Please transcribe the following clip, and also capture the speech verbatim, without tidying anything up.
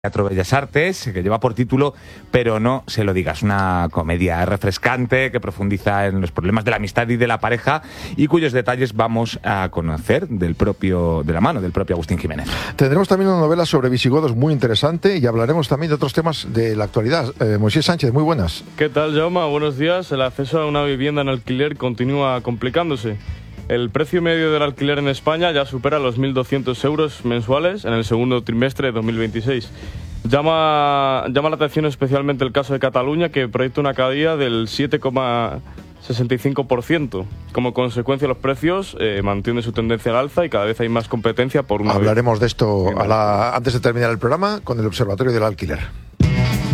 Teatro Bellas Artes, que lleva por título Pero no se lo digas, una comedia refrescante que profundiza en los problemas de la amistad y de la pareja y cuyos detalles vamos a conocer del propio, de la mano del propio Agustín Jiménez. Tendremos también una novela sobre visigodos muy interesante y hablaremos también de otros temas de la actualidad. Eh, Moisés Sánchez, muy buenas. ¿Qué tal, Jaume? Buenos días. El acceso a una vivienda en alquiler continúa complicándose. El precio medio del alquiler en España ya supera los mil doscientos euros mensuales en el segundo trimestre de dos mil veintiséis. Llama, llama la atención especialmente el caso de Cataluña, que proyecta una caída del siete coma sesenta y cinco por ciento. Como consecuencia, los precios eh, mantienen su tendencia al alza y cada vez hay más competencia por una Hablaremos vez. de esto a la, antes de terminar el programa con el Observatorio del Alquiler.